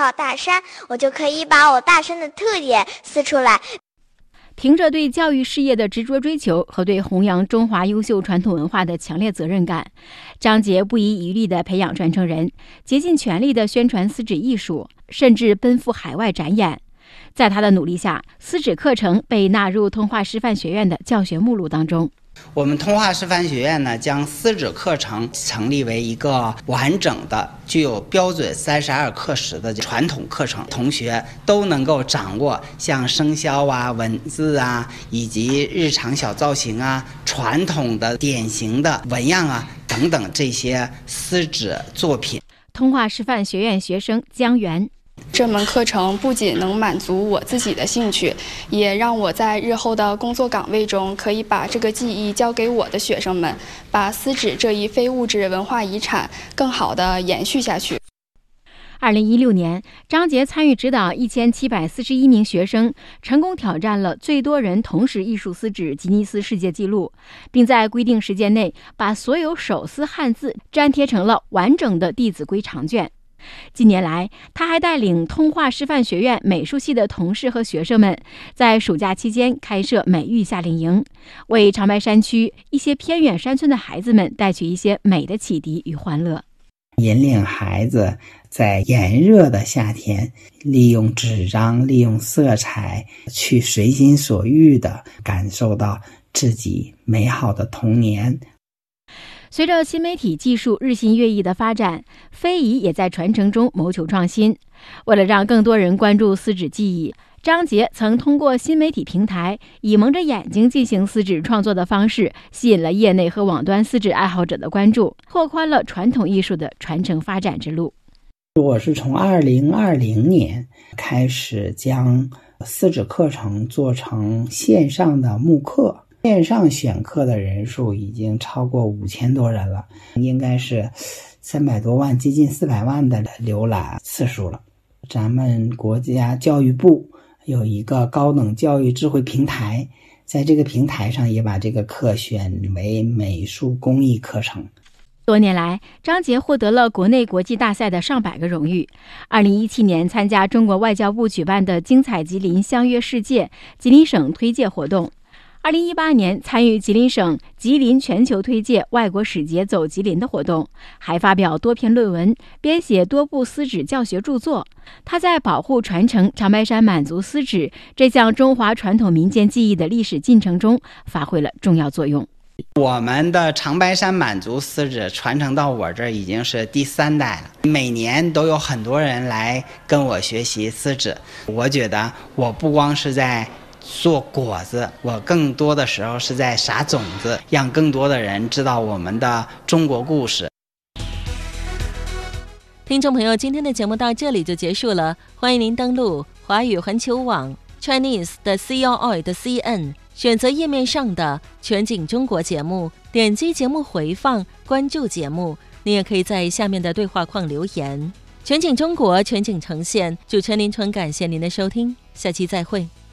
套大衫，我就可以把我大衫的特点撕出来。 凭着对教育事业的执着追求和对弘扬中华优秀传统文化的强烈责任感，张杰不遗余力地培养传承人，竭尽全力地宣传丝纸艺术，甚至奔赴海外展演。在他的努力下，丝纸课程被纳入通化师范学院的教学目录当中。 我们通化师范学院呢，将丝纸课程成立为一个完整的、具有标准32课时的传统课程，同学都能够掌握像生肖啊、文字啊，以及日常小造型啊、传统的典型的纹样啊等等这些丝纸作品。 通化师范学院学生江源， 这门课程不仅能满足我自己的兴趣，也让我在日后的工作岗位中可以把这个技艺交给我的学生们，把丝纸这一非物质文化遗产更好地延续下去。 2016年，张杰参与指导1741名学生，成功挑战了最多人同时艺术丝纸吉尼斯世界纪录，并在规定时间内把所有手撕汉字粘贴成了完整的《弟子规》长卷。近年来，他还带领通化师范学院美术系的同事和学生们，在暑假期间开设美育夏令营，为长白山区一些偏远山村的孩子们带去一些美的启迪与欢乐。 引领孩子在炎热的夏天，利用纸张、利用色彩，去随心所欲地感受到自己美好的童年。 随着新媒体技术日新月异的发展，非遗也在传承中谋求创新。为了让更多人关注丝纸技艺，张杰曾通过新媒体平台以蒙着眼睛进行丝纸创作的方式，吸引了业内和网端丝纸爱好者的关注，拓宽了传统艺术的传承发展之路。 我是从2020年开始将丝纸课程做成线上的慕课，线上选课的人数已经超过5000多人了，应该是300多万，接近400万的浏览次数了。咱们国家教育部有一个高等教育智慧平台，在这个平台上也把这个课选为美术工艺课程。 多年来，张杰获得了国内国际大赛的上百个荣誉。2017年参加中国外交部举办的精彩吉林相约世界吉林省推介活动，2018年参与吉林省吉林全球推介外国使节走吉林的活动，还发表多篇论文，编写多部丝纸教学著作。他在保护传承长白山满族丝纸这项中华传统民间技艺的历史进程中发挥了重要作用。 我们的长白山满族丝纸传承到我这儿已经是第3代了，每年都有很多人来跟我学习丝纸。我觉得我不光是在做果子，我更多的时候是在撒种子，让更多的人知道我们的中国故事。 听众朋友，今天的节目到这里就结束了，欢迎您登录华语环球网 Chinese 的 COI 的 CN， 选择页面上的全景中国节目，点击节目回放，关注节目。您也可以在下面的对话框留言。全景中国，全景呈现，主持人林纯感谢您的收听，下期再会。